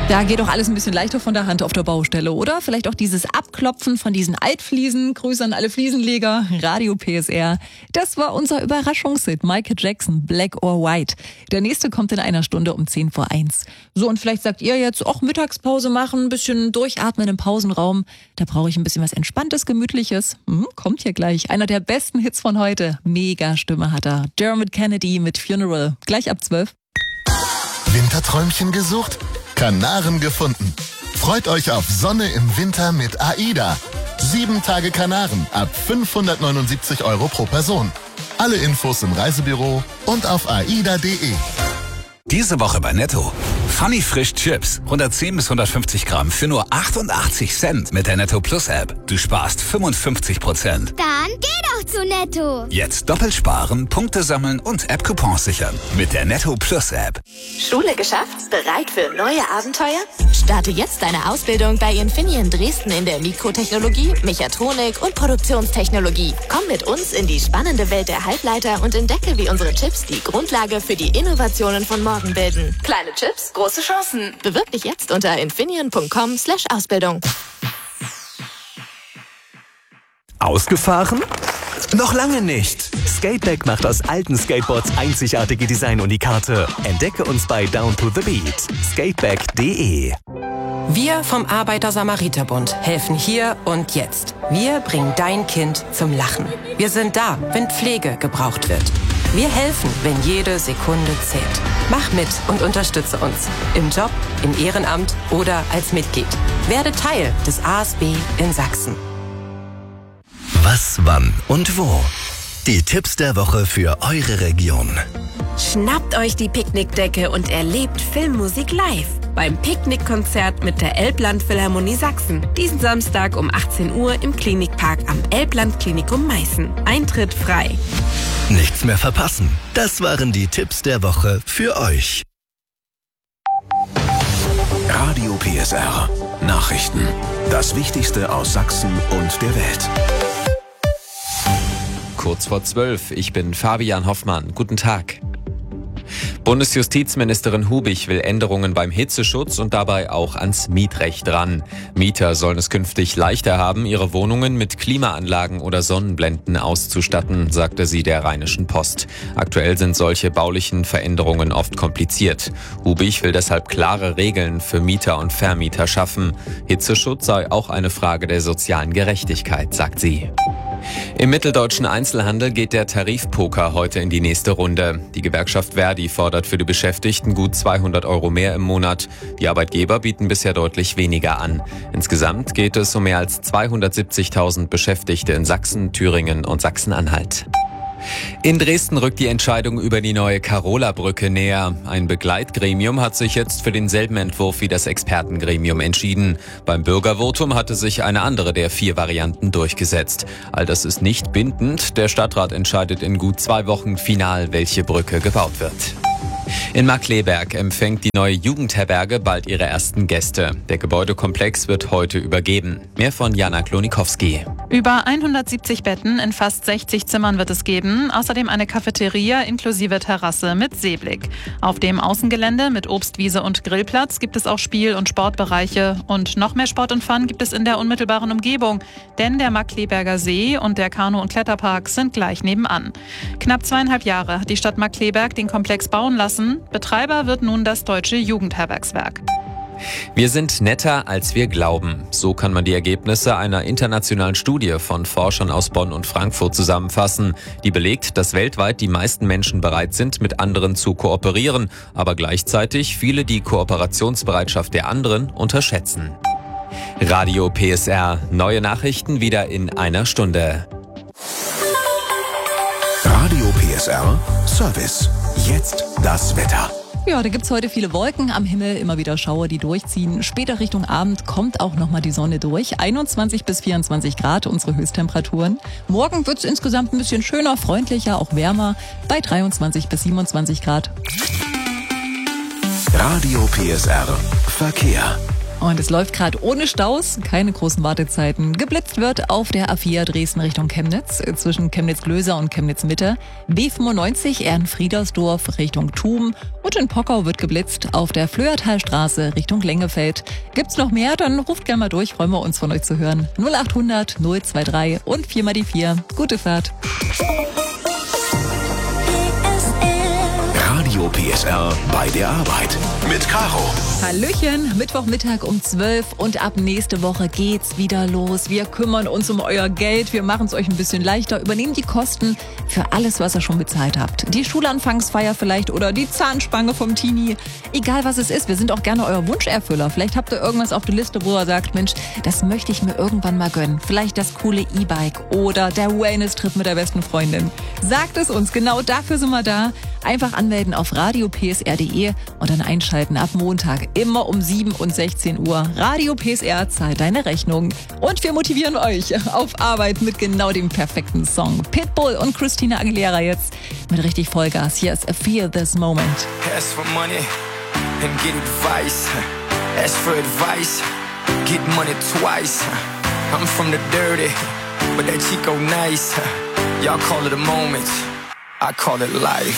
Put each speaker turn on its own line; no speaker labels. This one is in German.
Da geht doch alles ein bisschen leichter von der Hand auf der Baustelle, oder? Vielleicht auch dieses Abklopfen von diesen Altfliesen. Grüße an alle Fliesenleger. Radio PSR. Das war unser Überraschungshit. Michael Jackson, Black or White. Der nächste kommt in einer Stunde um 10:01. So, und vielleicht sagt ihr jetzt auch Mittagspause machen, ein bisschen durchatmen im Pausenraum. Da brauche ich ein bisschen was Entspanntes, Gemütliches. Kommt hier gleich. Einer der besten Hits von heute. Mega Stimme hat er. Dermot Kennedy mit Funeral. Gleich ab 12.
Winterträumchen gesucht? Kanaren gefunden. Freut euch auf Sonne im Winter mit AIDA. 7 Tage Kanaren ab 579 € pro Person. Alle Infos im Reisebüro und auf aida.de.
Diese Woche bei Netto. Funny Frisch Chips. 110 bis 150 Gramm für nur 88 Cent mit der Netto Plus App. Du sparst 55%.
Dann geh doch zu Netto.
Jetzt doppelt sparen, Punkte sammeln und App-Coupons sichern. Mit der Netto Plus App.
Schule geschafft? Bereit für neue Abenteuer? Starte jetzt deine Ausbildung bei Infineon Dresden in der Mikrotechnologie, Mechatronik und Produktionstechnologie. Komm mit uns in die spannende Welt der Halbleiter und entdecke, wie unsere Chips die Grundlage für die Innovationen von morgen bilden. Kleine Chips, große Chancen. Bewirb dich jetzt unter infineon.com/Ausbildung.
Ausgefahren? Noch lange nicht. Skateback macht aus alten Skateboards einzigartige Design-Unikate. Entdecke uns bei Down to the Beat. Skateback.de.
Wir vom Arbeiter-Samariter-Bund helfen hier und jetzt. Wir bringen dein Kind zum Lachen. Wir sind da, wenn Pflege gebraucht wird. Wir helfen, wenn jede Sekunde zählt. Mach mit und unterstütze uns. Im Job, im Ehrenamt oder als Mitglied. Werde Teil des ASB in Sachsen.
Was, wann und wo? Die Tipps der Woche für eure Region.
Schnappt euch die Picknickdecke und erlebt Filmmusik live. Beim Picknickkonzert mit der Elbland-Philharmonie Sachsen. Diesen Samstag um 18 Uhr im Klinikpark am Elbland-Klinikum Meißen. Eintritt frei.
Nichts mehr verpassen. Das waren die Tipps der Woche für euch.
Radio PSR. Nachrichten. Das Wichtigste aus Sachsen und der Welt.
Kurz vor 12. Ich bin Fabian Hoffmann. Guten Tag. Bundesjustizministerin Hubich will Änderungen beim Hitzeschutz und dabei auch ans Mietrecht ran. Mieter sollen es künftig leichter haben, ihre Wohnungen mit Klimaanlagen oder Sonnenblenden auszustatten, sagte sie der Rheinischen Post. Aktuell sind solche baulichen Veränderungen oft kompliziert. Hubich will deshalb klare Regeln für Mieter und Vermieter schaffen. Hitzeschutz sei auch eine Frage der sozialen Gerechtigkeit, sagt sie. Im mitteldeutschen Einzelhandel geht der Tarifpoker heute in die nächste Runde. Die Gewerkschaft Verdi fordert für die Beschäftigten gut 200 € mehr im Monat. Die Arbeitgeber bieten bisher deutlich weniger an. Insgesamt geht es um mehr als 270.000 Beschäftigte in Sachsen, Thüringen und Sachsen-Anhalt. In Dresden rückt die Entscheidung über die neue Karola-Brücke näher. Ein Begleitgremium hat sich jetzt für denselben Entwurf wie das Expertengremium entschieden. Beim Bürgervotum hatte sich eine andere der 4 Varianten durchgesetzt. All das ist nicht bindend. Der Stadtrat entscheidet in gut 2 Wochen final, welche Brücke gebaut wird. In Markkleeberg empfängt die neue Jugendherberge bald ihre ersten Gäste. Der Gebäudekomplex wird heute übergeben. Mehr von Jana Klonikowski.
Über 170 Betten in fast 60 Zimmern wird es geben. Außerdem eine Cafeteria inklusive Terrasse mit Seeblick. Auf dem Außengelände mit Obstwiese und Grillplatz gibt es auch Spiel- und Sportbereiche. Und noch mehr Sport und Fun gibt es in der unmittelbaren Umgebung. Denn der Markkleeberger See und der Kanu- und Kletterpark sind gleich nebenan. Knapp 2,5 Jahre hat die Stadt Markkleeberg den Komplex bauen lassen. Betreiber wird nun das Deutsche Jugendherbergswerk.
Wir sind netter, als wir glauben. So kann man die Ergebnisse einer internationalen Studie von Forschern aus Bonn und Frankfurt zusammenfassen, die belegt, dass weltweit die meisten Menschen bereit sind, mit anderen zu kooperieren, aber gleichzeitig viele die Kooperationsbereitschaft der anderen unterschätzen. Radio PSR. Neue Nachrichten wieder in einer Stunde.
Radio PSR Service. Jetzt das Wetter.
Ja, da gibt's heute viele Wolken am Himmel, immer wieder Schauer, die durchziehen. Später Richtung Abend kommt auch nochmal die Sonne durch. 21 bis 24 Grad unsere Höchsttemperaturen. Morgen wird's insgesamt ein bisschen schöner, freundlicher, auch wärmer bei 23 bis 27 Grad.
Radio PSR Verkehr.
Und es läuft gerade ohne Staus, keine großen Wartezeiten. Geblitzt wird auf der A4 Dresden Richtung Chemnitz, zwischen Chemnitz-Glöser und Chemnitz-Mitte. B95 Ehrenfriedersdorf Richtung Thum. Und in Pockau wird geblitzt auf der Flöhertalstraße Richtung Lengefeld. Gibt's noch mehr? Dann ruft gerne mal durch, freuen wir uns von euch zu hören. 0800 023 und 4 die 4. Gute Fahrt.
Radio PSR bei der Arbeit mit Caro.
Hallöchen, Mittwochmittag um 12 und ab nächste Woche geht's wieder los. Wir kümmern uns um euer Geld, wir machen es euch ein bisschen leichter, übernehmen die Kosten für alles, was ihr schon bezahlt habt. Die Schulanfangsfeier vielleicht oder die Zahnspange vom Teenie. Egal was es ist, wir sind auch gerne euer Wunscherfüller. Vielleicht habt ihr irgendwas auf der Liste, wo ihr sagt, Mensch, das möchte ich mir irgendwann mal gönnen. Vielleicht das coole E-Bike oder der Wellness-Trip mit der besten Freundin. Sagt es uns, genau dafür sind wir da. Einfach anmelden auf radiopsr.de und dann einschalten ab Montag, immer um 7 und 16 Uhr. Radio PSR zahlt deine Rechnung. Und wir motivieren euch auf Arbeit mit genau dem perfekten Song. Pitbull und Christina Aguilera jetzt mit richtig Vollgas. Hier ist A Feel This Moment.
Ask for money and get advice. Ask for advice, get money twice. I'm from the dirty, but that Chico nice. Y'all call it a moment, I call it life.